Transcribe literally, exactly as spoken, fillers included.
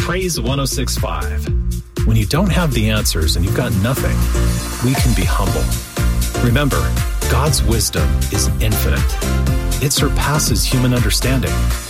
Praise one oh six point five. When you don't have the answers and you've got nothing, we can be humble. Remember, God's wisdom is infinite. It surpasses human understanding.